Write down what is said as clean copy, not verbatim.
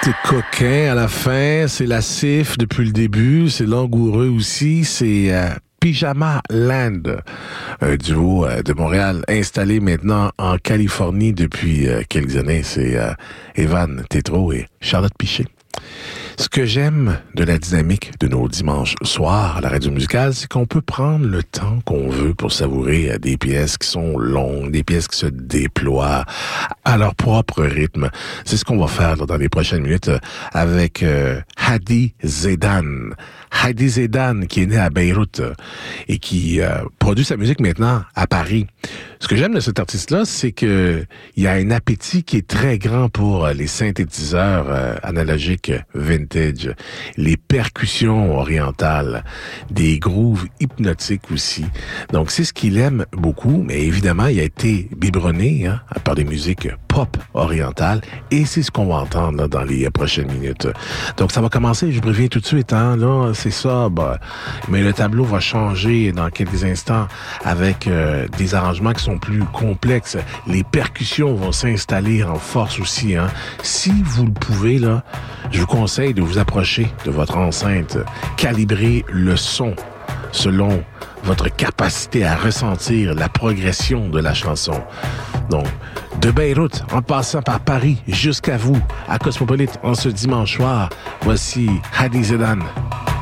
C'est coquin à la fin, c'est lascif depuis le début, c'est langoureux aussi, c'est Pyjama Land, un duo de Montréal installé maintenant en Californie depuis quelques années. C'est Evan Tétrault et Charlotte Piché. Ce que j'aime de la dynamique de nos dimanches soirs à la radio musicale, c'est qu'on peut prendre le temps qu'on veut pour savourer des pièces qui sont longues, des pièces qui se déploient à leur propre rythme. C'est ce qu'on va faire dans les prochaines minutes avec Hadi Zaidan. Hadi Zaidan, qui est né à Beyrouth et qui produit sa musique maintenant à Paris. Ce que j'aime de cet artiste-là, c'est que il y a un appétit qui est très grand pour les synthétiseurs analogiques vintage, les percussions orientales, des grooves hypnotiques aussi. Donc, c'est ce qu'il aime beaucoup, mais évidemment, il a été biberonné par des musiques pop orientales et c'est ce qu'on va entendre là, dans les prochaines minutes. Donc, ça va commencer, je préviens tout de suite, là, c'est sobre, mais le tableau va changer dans quelques instants avec des arrangements qui sont plus complexes. Les percussions vont s'installer en force aussi. Si vous le pouvez, là, je vous conseille de vous approcher de votre enceinte, calibrer le son selon votre capacité à ressentir la progression de la chanson. Donc, de Beyrouth, en passant par Paris, jusqu'à vous, à Cosmopolite, en ce dimanche soir, voici Hadi Zaidan.